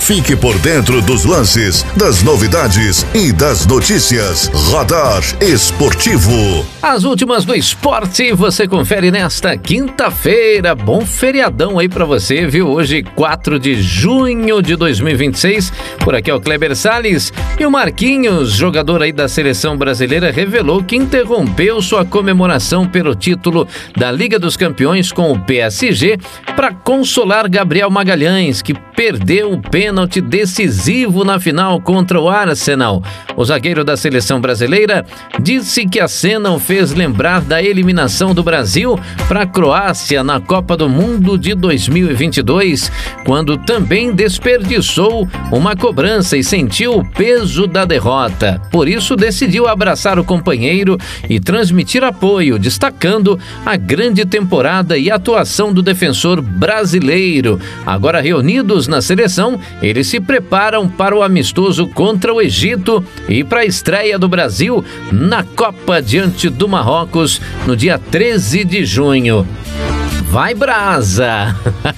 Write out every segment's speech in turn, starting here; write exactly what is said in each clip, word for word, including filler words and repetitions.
Fique por dentro dos lances, das novidades e das notícias. Radar Esportivo. As últimas do esporte você confere nesta quinta-feira. Bom feriadão aí pra você, viu? Hoje, quatro de junho de dois mil e vinte e seis. Por aqui é o Kleber Salles. E o Marquinhos, jogador aí da seleção brasileira, revelou que interrompeu sua comemoração pelo título da Liga dos Campeões com o P S G para consolar Gabriel Magalhães, que perdeu o pênalti decisivo na final contra o Arsenal. O zagueiro da seleção brasileira disse que a cena o fez lembrar da eliminação do Brasil para a Croácia na Copa do Mundo de dois mil e vinte e dois, quando também desperdiçou uma cobrança e sentiu o peso da derrota. Por isso decidiu abraçar o companheiro e transmitir apoio, destacando a grande temporada e atuação do defensor brasileiro. Agora reunidos na seleção, eles se preparam para o amistoso contra o Egito e para a estreia do Brasil na Copa diante do Marrocos no dia treze de junho. Vai brasa!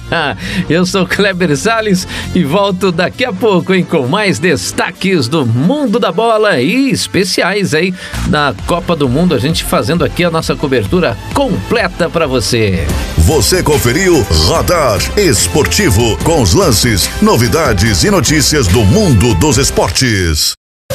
Eu sou Kleber Salles e volto daqui a pouco, hein, com mais destaques do mundo da bola e especiais aí da Copa do Mundo, a gente fazendo aqui a nossa cobertura completa para você. Você conferiu Radar Esportivo com os lances, novidades e notícias do mundo dos esportes.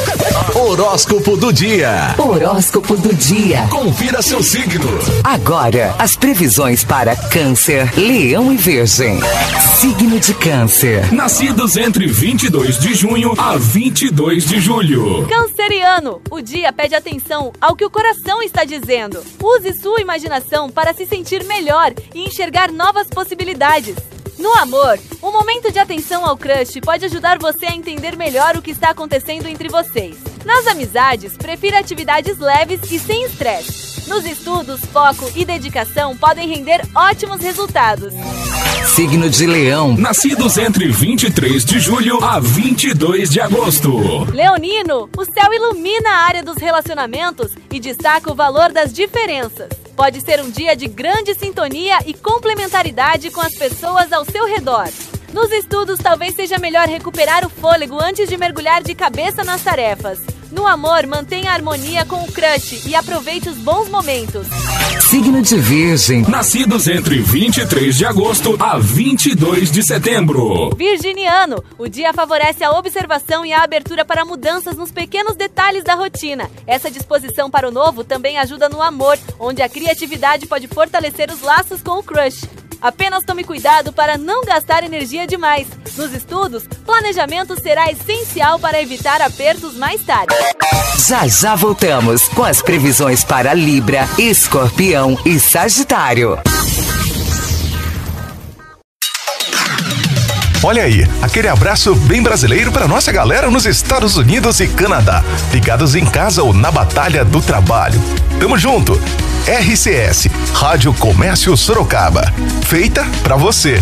Horóscopo do dia. Horóscopo do dia. Confira seu signo. Agora, as previsões para Câncer, Leão e Virgem. Signo de Câncer. Nascidos entre vinte e dois de junho a vinte e dois de julho. Canceriano, o dia pede atenção ao que o coração está dizendo. Use sua imaginação para se sentir melhor e enxergar novas possibilidades. No amor, um momento de atenção ao crush pode ajudar você a entender melhor o que está acontecendo entre vocês. Nas amizades, prefira atividades leves e sem estresse. Nos estudos, foco e dedicação podem render ótimos resultados. Signo de Leão. Nascidos entre vinte e três de julho a vinte e dois de agosto. Leonino, o céu ilumina a área dos relacionamentos e destaca o valor das diferenças. Pode ser um dia de grande sintonia e complementaridade com as pessoas ao seu redor. Nos estudos, talvez seja melhor recuperar o fôlego antes de mergulhar de cabeça nas tarefas. No amor, mantenha a harmonia com o crush e aproveite os bons momentos. Signo de Virgem. Nascidos entre vinte e três de agosto a vinte e dois de setembro. Virginiano, o dia favorece a observação e a abertura para mudanças nos pequenos detalhes da rotina. Essa disposição para o novo também ajuda no amor, onde a criatividade pode fortalecer os laços com o crush. Apenas tome cuidado para não gastar energia demais. Nos estudos, planejamento será essencial para evitar apertos mais tarde. Já já voltamos com as previsões para Libra, Escorpião e Sagitário. Olha aí, aquele abraço bem brasileiro para nossa galera nos Estados Unidos e Canadá, ligados em casa ou na batalha do trabalho. Tamo junto! R C S, Rádio Comércio Sorocaba, feita pra você.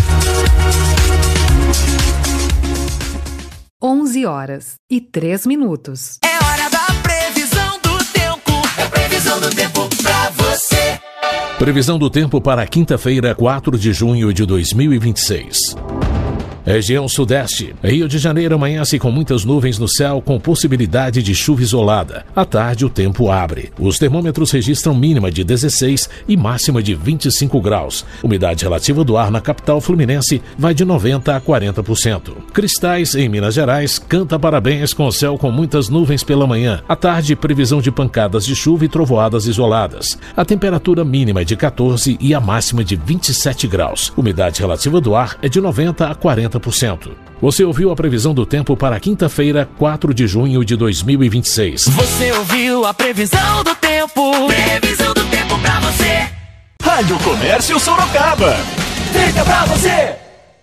onze horas e três minutos. É hora da previsão do tempo. É previsão do tempo pra você. Previsão do tempo para quinta-feira, quatro de junho de dois mil e vinte e seis. Região Sudeste. Rio de Janeiro amanhece com muitas nuvens no céu, com possibilidade de chuva isolada. À tarde, o tempo abre. Os termômetros registram mínima de dezesseis e máxima de vinte e cinco graus. Umidade relativa do ar na capital fluminense vai de noventa a quarenta por cento. Cristais, em Minas Gerais, canta parabéns com o céu com muitas nuvens pela manhã. À tarde, previsão de pancadas de chuva e trovoadas isoladas. A temperatura mínima é de quatorze e a máxima de vinte e sete graus. Umidade relativa do ar é de noventa a quarenta por cento. Você ouviu a previsão do tempo para quinta-feira, quatro de junho de dois mil e vinte e seis. Você ouviu a previsão do tempo. Previsão do tempo pra você. Rádio Comércio Sorocaba. Fica pra você.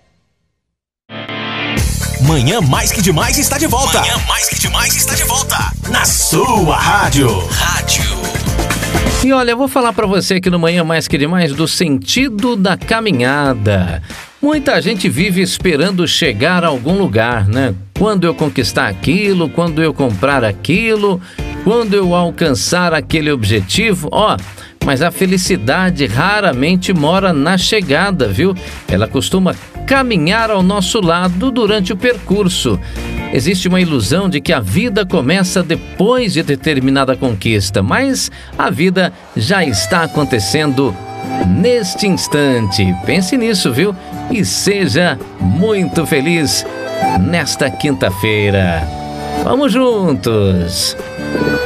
Manhã Mais Que Demais está de volta. Manhã Mais Que Demais está de volta. Na sua rádio. Rádio. E olha, eu vou falar pra você aqui no Manhã Mais Que Demais do sentido da caminhada. Muita gente vive esperando chegar a algum lugar, né? Quando eu conquistar aquilo, quando eu comprar aquilo, quando eu alcançar aquele objetivo, ó, mas a felicidade raramente mora na chegada, viu? Ela costuma caminhar ao nosso lado durante o percurso. Existe uma ilusão de que a vida começa depois de determinada conquista, mas a vida já está acontecendo neste instante. Pense nisso, viu? E seja muito feliz nesta quinta-feira. Vamos juntos!